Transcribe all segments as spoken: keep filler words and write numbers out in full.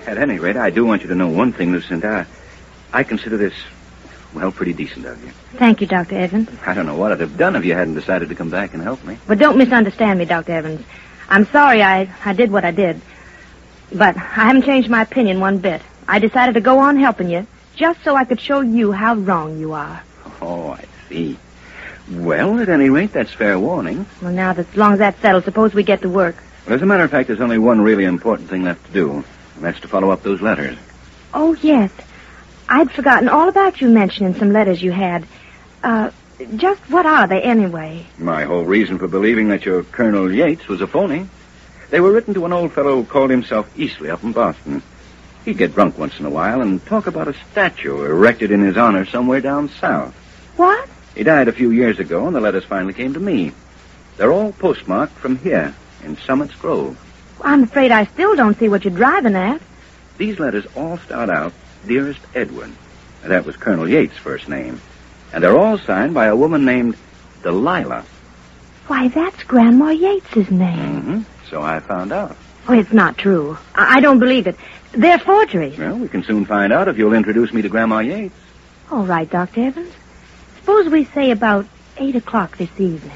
At any rate, I do want you to know one thing, Lucinda. I, I consider this, well, pretty decent of you. Thank you, Doctor Evans. I don't know what I'd have done if you hadn't decided to come back and help me. But don't misunderstand me, Doctor Evans. I'm sorry I, I did what I did. But I haven't changed my opinion one bit. I decided to go on helping you just so I could show you how wrong you are. Oh, I see. Well, at any rate, that's fair warning. Well, now, that, as long as that's settled, suppose we get to work. Well, as a matter of fact, there's only one really important thing left to do, and that's to follow up those letters. Oh, yes. I'd forgotten all about you mentioning some letters you had. Uh, just what are they, anyway? My whole reason for believing that your Colonel Yates was a phony. They were written to an old fellow who called himself Eastley up in Boston. He'd get drunk once in a while and talk about a statue erected in his honor somewhere down south. What? He died a few years ago, and the letters finally came to me. They're all postmarked from here, in Summit's Grove. I'm afraid I still don't see what you're driving at. These letters all start out, Dearest Edward. That was Colonel Yates' first name. And they're all signed by a woman named Delilah. Why, that's Grandma Yates's name. Mm-hmm. So I found out. Oh, it's not true. I, I don't believe it. They're forgeries. Well, we can soon find out if you'll introduce me to Grandma Yates. All right, Doctor Evans. Suppose we say about eight o'clock this evening.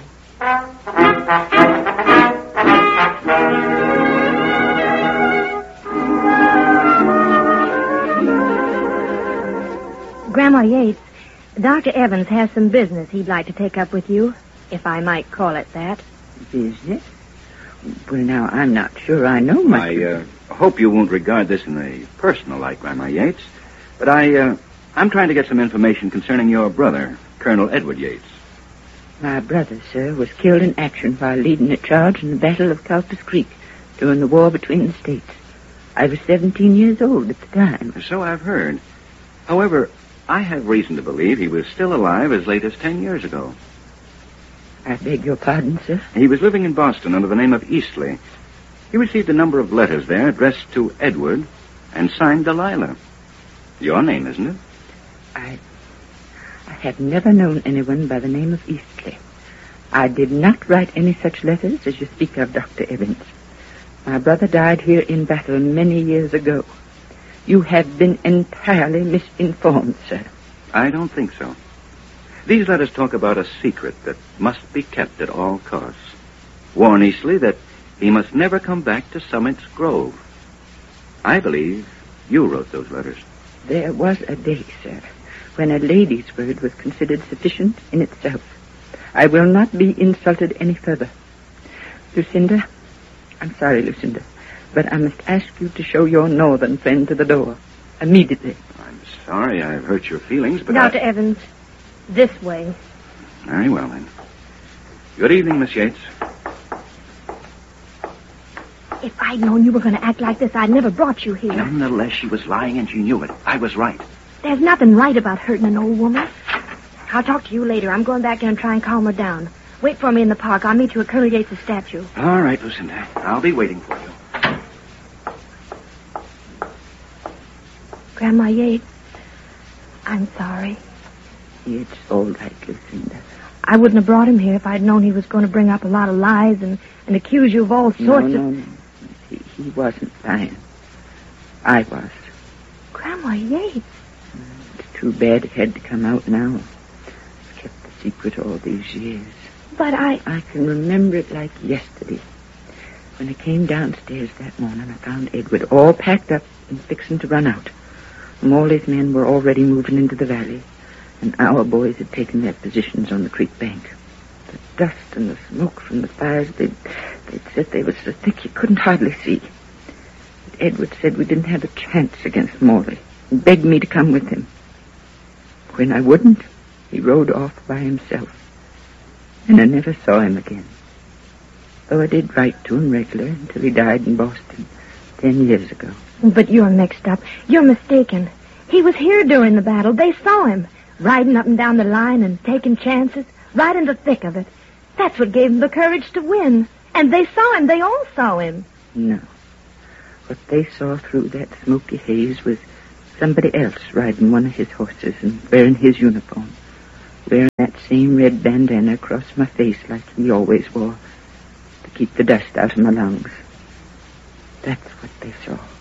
Grandma Yates, Doctor Evans has some business he'd like to take up with you, if I might call it that. Business? Well, now, I'm not sure I know much. I uh, hope you won't regard this in a personal light, Grandma Yates, but I, uh, I'm trying to get some information concerning your brother, Colonel Edward Yates. My brother, sir, was killed in action while leading a charge in the Battle of Culpus Creek during the war between the states. I was seventeen years old at the time. So I've heard. However, I have reason to believe he was still alive as late as ten years ago. I beg your pardon, sir? He was living in Boston under the name of Eastley. He received a number of letters there addressed to Edward and signed Delilah. Your name, isn't it? I... I have never known anyone by the name of Eastley. I did not write any such letters as you speak of, Doctor Evans. My brother died here in battle many years ago. You have been entirely misinformed, sir. I don't think so. These letters talk about a secret that must be kept at all costs. Warn Eastley that he must never come back to Summit's Grove. I believe you wrote those letters. There was a day, sir, when a lady's word was considered sufficient in itself. I will not be insulted any further. Lucinda, I'm sorry, Lucinda, but I must ask you to show your northern friend to the door. Immediately. I'm sorry I've hurt your feelings, but Doctor I... Evans, this way. Very well, then. Good evening, Miss Yates. If I'd known you were going to act like this, I'd never brought you here. Nonetheless, she was lying and she knew it. I was right. There's nothing right about hurting an old woman. I'll talk to you later. I'm going back in and try and calm her down. Wait for me in the park. I'll meet you at Colonel Yates' statue. All right, Lucinda. I'll be waiting for you. Grandma Yates, I'm sorry. It's all right, Lucinda. I wouldn't have brought him here if I'd known he was going to bring up a lot of lies and, and accuse you of all sorts no, of... No, no, he, he wasn't lying. I was. Grandma Yates. It's too bad it had to come out now. I've kept the secret all these years. But I... I can remember it like yesterday. When I came downstairs that morning, I found Edward all packed up and fixing to run out. Morley's men were already moving into the valley, and our boys had taken their positions on the creek bank. The dust and the smoke from the fires, they'd, they'd said they were so thick you couldn't hardly see. But Edward said we didn't have a chance against Morley, and begged me to come with him. When I wouldn't, he rode off by himself, and I never saw him again. Though I did write to him regular until he died in Boston ten years ago. But you're mixed up. You're mistaken. He was here during the battle. They saw him, riding up and down the line and taking chances, right in the thick of it. That's what gave him the courage to win. And they saw him. They all saw him. No. What they saw through that smoky haze was somebody else riding one of his horses and wearing his uniform, wearing that same red bandana across my face like he always wore to keep the dust out of my lungs. That's what they saw.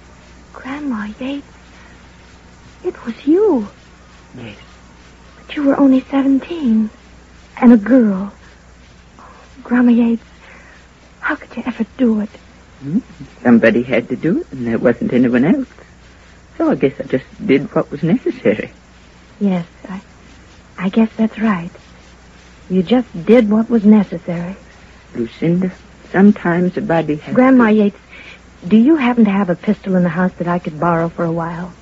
Grandma Yates, it was you. Yes. But you were only seventeen. And a girl. Grandma Yates, how could you ever do it? Hmm? Somebody had to do it, and there wasn't anyone else. So I guess I just did what was necessary. Yes, I, I guess that's right. You just did what was necessary. Lucinda, sometimes a body has Grandma to... Yates, do you happen to have a pistol in the house that I could borrow for a while?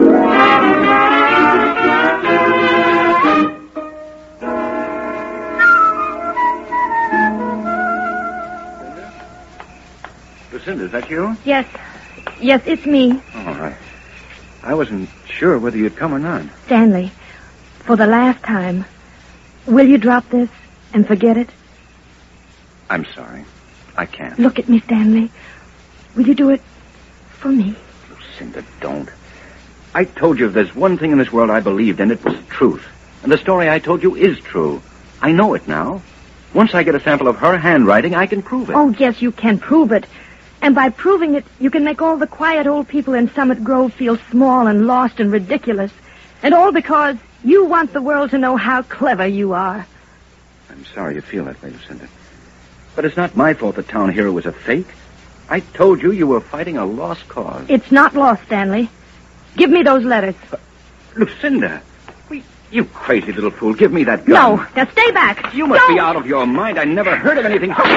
Lucinda, is that you? Yes. Yes, it's me. Oh, I, I wasn't sure whether you'd come or not. Stanley, for the last time, will you drop this and forget it? I'm sorry. I can't. Look at me, Stanley. Will you do it for me? Lucinda, don't. I told you if there's one thing in this world I believed in, it was truth. And the story I told you is true. I know it now. Once I get a sample of her handwriting, I can prove it. Oh, yes, you can prove it. And by proving it, you can make all the quiet old people in Summit Grove feel small and lost and ridiculous. And all because you want the world to know how clever you are. I'm sorry you feel that way, Lucinda. But it's not my fault the town hero was a fake. I told you you were fighting a lost cause. It's not lost, Stanley. Give me those letters. Uh, Lucinda, we, you crazy little fool, give me that gun. No, now stay back. You must Don't. be out of your mind. I never heard of anything so...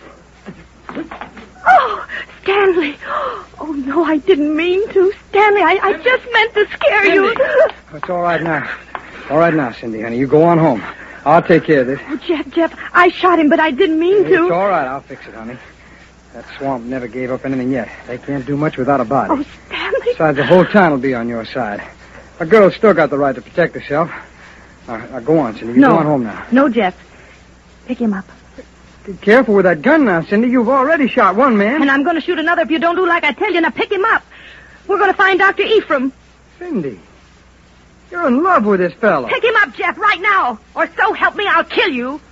Oh, Stanley. Oh, no, I didn't mean to. Stanley, I, I just meant to scare Cindy. you. It's all right now. All right now, Cindy, honey. You go on home. I'll take care of this. Oh, Jeff, Jeff, I shot him, but I didn't mean It's to. all right. I'll fix it, honey. That swamp never gave up anything yet. They can't do much without a body. Oh, Stanley. Besides, the whole town will be on your side. A girl's still got the right to protect herself. Now, now go on, Cindy. You no. go on home now. No, Jeff. Pick him up. Be careful with that gun now, Cindy. You've already shot one man. And I'm going to shoot another if you don't do like I tell you. Now pick him up. We're going to find Doctor Ephraim. Cindy, you're in love with this fellow. Pick him up, Jeff, right now. Or so help me, I'll kill you.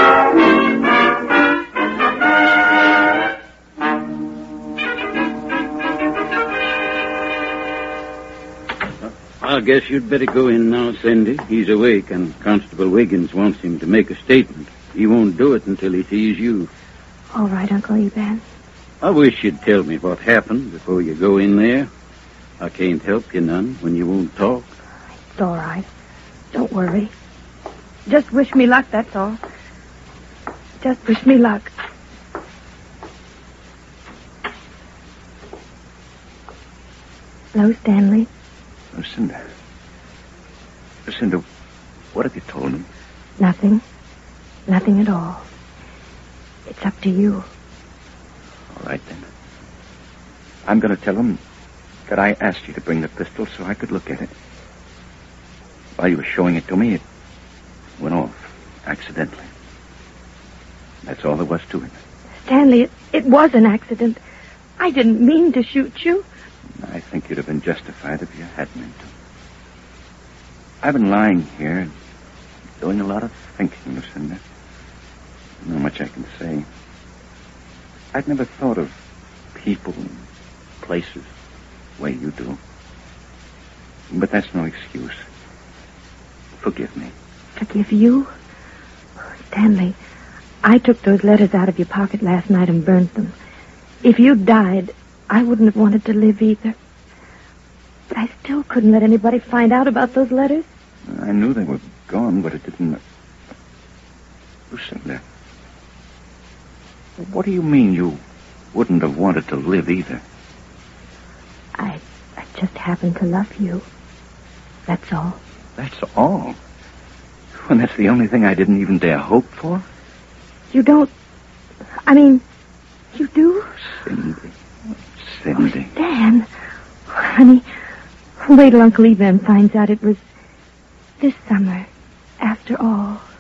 I guess you'd better go in now, Cindy. He's awake, and Constable Wiggins wants him to make a statement. He won't do it until he sees you. All right, Uncle Eban. I wish you'd tell me what happened before you go in there. I can't help you none when you won't talk. It's all right. Don't worry. Just wish me luck, that's all. Just wish me luck. Hello, Stanley. Lucinda. Lucinda, what have you told him? Nothing. Nothing at all. It's up to you. All right, then. I'm going to tell him that I asked you to bring the pistol so I could look at it. While you were showing it to me, it went off accidentally. That's all there was to it. Stanley, it, it was an accident. I didn't mean to shoot you. I think you'd have been justified if you had meant to. I've been lying here, doing a lot of thinking, Lucinda. Not much I can say. I'd never thought of people and places the way you do. But that's no excuse. Forgive me. Forgive you? Stanley, I took those letters out of your pocket last night and burnt them. If you died, I wouldn't have wanted to live either. But I still couldn't let anybody find out about those letters. I knew they were gone, but it didn't... Lucinda, what do you mean you wouldn't have wanted to live either? I, I just happened to love you. That's all. That's all? And that's the only thing I didn't even dare hope for? You don't... I mean, you do? Cindy. Cindy. Oh, Stan. Honey, wait till Uncle Evan finds out it was this summer, after all.